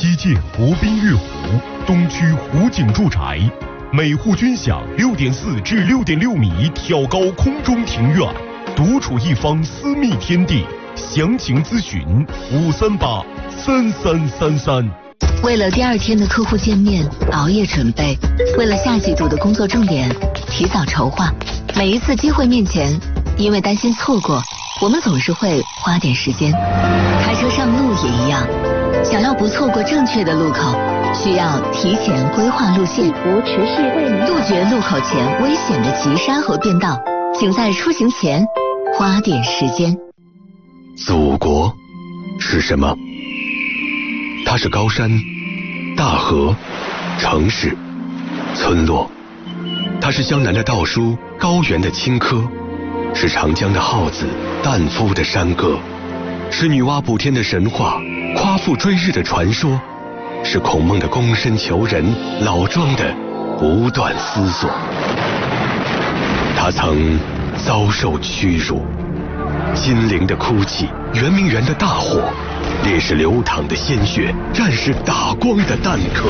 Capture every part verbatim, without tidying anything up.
西建国宾悦湖东区湖景住宅，每户均享六点四至六点六米挑高空中庭院，独处一方私密天地。详情咨询五三八三三三三。 为了第二天的客户见面，熬夜准备；为了下季度的工作重点，提早筹划。每一次机会面前，因为担心错过，我们总是会花点时间。开车上路也一样，想要不错过正确的路口，需要提前规划路线，杜绝路口前危险的急刹和变道。请在出行前花点时间。 祖国是什么？它是高山、大河、城市、村落。它是江南的稻菽，高原的青稞，是长江的浩子，旦夫的山歌，是女娲补天的神话，夸父追日的传说，是孔孟的躬身求人，老庄的不断思索。他曾遭受屈辱，金陵的哭泣，圆明园的大火，烈士流淌的鲜血，战士打光的弹壳。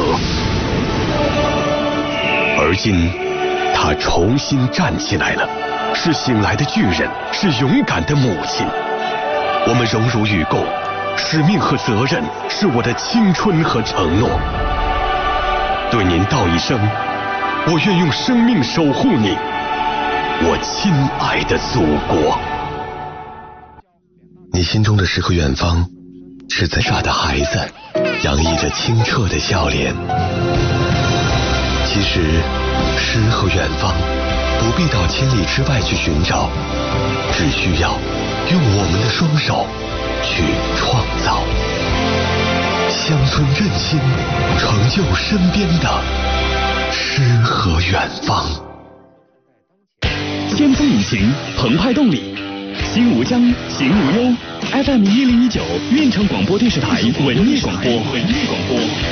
而今他重新站起来了，是醒来的巨人，是勇敢的母亲。我们荣辱与共，使命和责任是我的青春和承诺。对您道一声，我愿用生命守护你，我亲爱的祖国。你心中的诗和远方，是在傻的孩子，洋溢着清澈的笑脸。其实，诗和远方不必到千里之外去寻找，只需要用我们的双手去创造。乡村振兴，成就身边的诗和远方。 先锋引擎，澎湃动力，心无疆，行无忧。F M 一零一九，运城广播电视台文艺广播，文艺广播。